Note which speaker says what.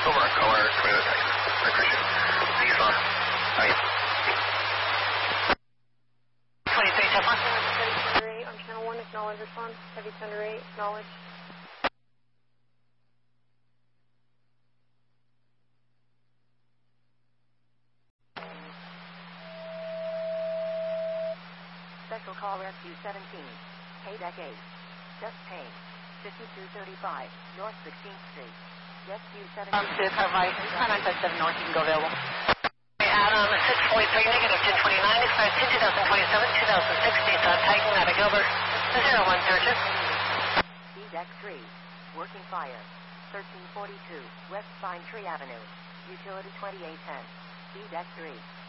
Speaker 1: Over, caller, Toyota Taxi. I appreciate it. These on. Nice. 23 Teflon.
Speaker 2: Heavy Thunder 8 on channel 1, acknowledge response. Heavy Thunder 8, acknowledge.
Speaker 3: Special call rescue 17. Paydeck 8. Just paying. 5235 North 16th Street. Rescue 17.
Speaker 4: To Carvite, 957 North, you can go available.
Speaker 5: Adam, 643, negative 1029, expires 2027, 2060, on Titan out of Gilbert, 01 searches.
Speaker 3: Deck 3. Working fire. 1342 West Pine Tree Avenue. Utility 2810. Deck 3.